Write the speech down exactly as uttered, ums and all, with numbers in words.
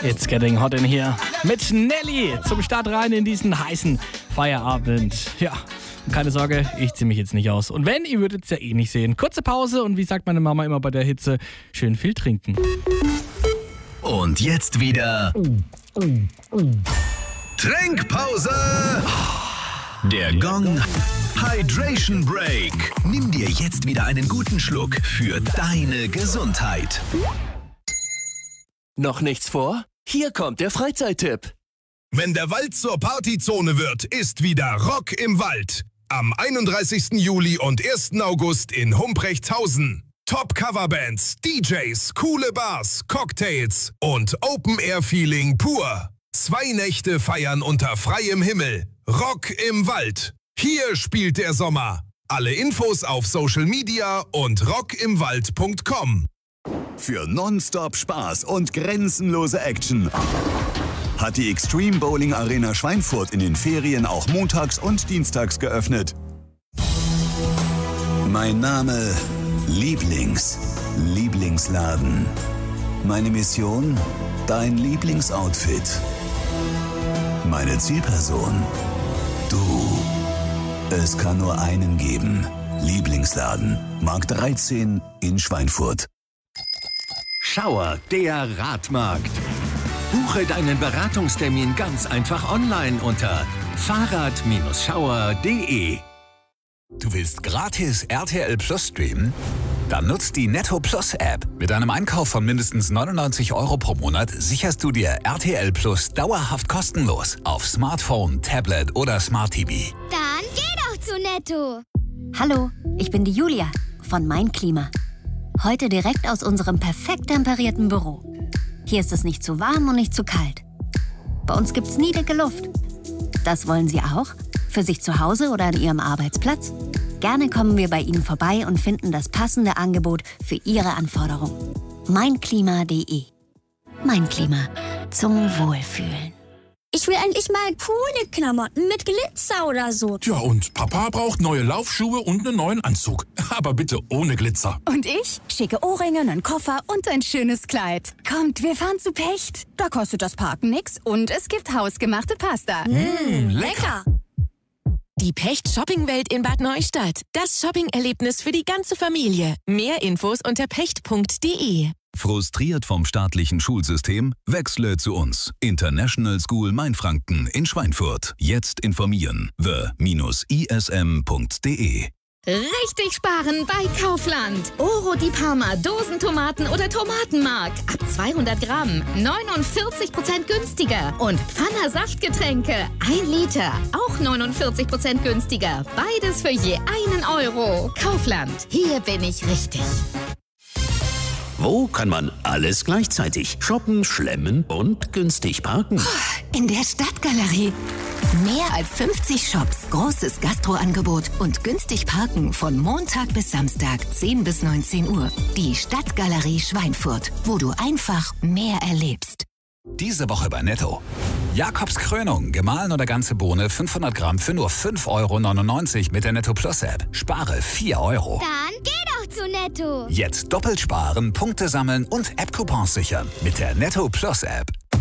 It's getting hot in here. Mit Nelly zum Start rein in diesen heißen Feierabend. Ja, keine Sorge, ich ziehe mich jetzt nicht aus. Und wenn, ihr würdet es ja eh nicht sehen. Kurze Pause und wie sagt meine Mama immer bei der Hitze, schön viel trinken. Und jetzt wieder Trinkpause. Der Gong Hydration Break. Nimm dir jetzt wieder einen guten Schluck für deine Gesundheit. Noch nichts vor? Hier kommt der Freizeittipp. Wenn der Wald zur Partyzone wird, ist wieder Rock im Wald. Am einunddreißigsten Juli und ersten August in Humprechtshausen. Top-Coverbands, D Js, coole Bars, Cocktails und Open-Air-Feeling pur. Zwei Nächte feiern unter freiem Himmel. Rock im Wald. Hier spielt der Sommer. Alle Infos auf Social Media und rockimwald punkt com. Für nonstop Spaß und grenzenlose Action hat die Extreme Bowling Arena Schweinfurt in den Ferien auch montags und dienstags geöffnet. Mein Name Lieblings, Lieblingsladen. Meine Mission, dein Lieblingsoutfit. Meine Zielperson, du. Es kann nur einen geben. Lieblingsladen, Markt dreizehn in Schweinfurt. Schauer, der Radmarkt. Buche deinen Beratungstermin ganz einfach online unter fahrrad schauer punkt de. Du willst gratis R T L Plus streamen? Dann nutzt die Netto Plus App. Mit einem Einkauf von mindestens neunundneunzig Euro pro Monat sicherst du dir R T L Plus dauerhaft kostenlos auf Smartphone, Tablet oder Smart T V. Dann geh doch zu Netto. Hallo, ich bin die Julia von Mein Klima. Heute direkt aus unserem perfekt temperierten Büro. Hier ist es nicht zu warm und nicht zu kalt. Bei uns gibt's nie dicke Luft. Das wollen Sie auch? Für sich zu Hause oder an Ihrem Arbeitsplatz? Gerne kommen wir bei Ihnen vorbei und finden das passende Angebot für Ihre Anforderungen. mein klima punkt de. Mein Klima. Zum Wohlfühlen. Ich will endlich mal coole Klamotten mit Glitzer oder so. Tja, und Papa braucht neue Laufschuhe und einen neuen Anzug. Aber bitte ohne Glitzer. Und ich? Schicke Ohrringe, einen Koffer und ein schönes Kleid. Kommt, wir fahren zu Pecht. Da kostet das Parken nix und es gibt hausgemachte Pasta. Mmh, lecker. Die Pecht Shoppingwelt in Bad Neustadt. Das Shopping-Erlebnis für die ganze Familie. Mehr Infos unter pecht punkt de. Frustriert vom staatlichen Schulsystem? Wechsle zu uns. International School Mainfranken in Schweinfurt. Jetzt informieren. the I S M punkt de. Richtig sparen bei Kaufland. Oro di Parma, Dosentomaten oder Tomatenmark. Ab zweihundert Gramm. neunundvierzig Prozent günstiger. Und Pfanner Saftgetränke. ein Liter. Auch neunundvierzig Prozent günstiger. Beides für je einen Euro. Kaufland. Hier bin ich richtig. Wo kann man alles gleichzeitig shoppen, schlemmen und günstig parken? In der Stadtgalerie. Mehr als fünfzig Shops, großes Gastroangebot und günstig parken von Montag bis Samstag, zehn bis neunzehn Uhr. Die Stadtgalerie Schweinfurt, wo du einfach mehr erlebst. Diese Woche bei Netto. Jakobs Krönung, gemahlen oder ganze Bohne, fünfhundert Gramm für nur fünf Euro neunundneunzig mit der Netto Plus App. Spare vier Euro. Dann geh doch zu Netto. Jetzt doppelt sparen, Punkte sammeln und App-Coupons sichern mit der Netto Plus App.